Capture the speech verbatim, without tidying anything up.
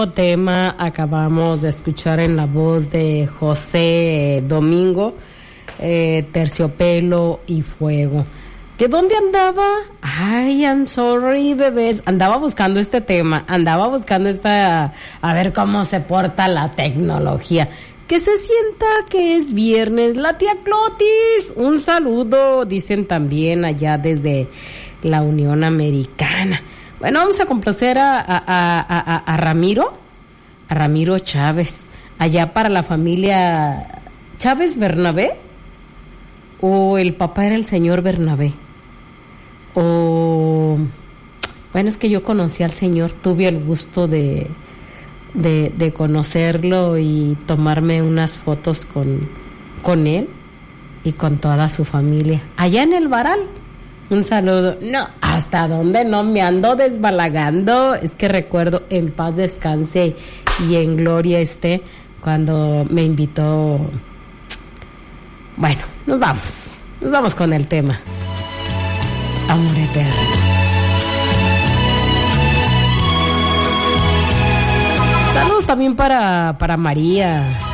bonito tema acabamos de escuchar en la voz de José Domingo, eh, Terciopelo y Fuego. ¿De dónde andaba? Ay, I'm sorry, bebés. Andaba buscando este tema, andaba buscando esta, a ver cómo se porta la tecnología. Que se sienta que es viernes. La tía Clotis, un saludo, dicen también allá desde la Unión Americana. Bueno, vamos a complacer a, a, a, a, a Ramiro, a Ramiro Chávez, allá para la familia Chávez Bernabé, o el papá era el señor Bernabé, o, bueno, es que yo conocí al señor, tuve el gusto de, de, de conocerlo y tomarme unas fotos con, con él y con toda su familia, allá en el Varal. Un saludo. No, ¿hasta dónde no me ando desbalagando? Es que recuerdo, en paz descanse y en gloria esté, cuando me invitó. Bueno, nos vamos. Nos vamos con el tema. Amor eterno. Saludos también para, para María.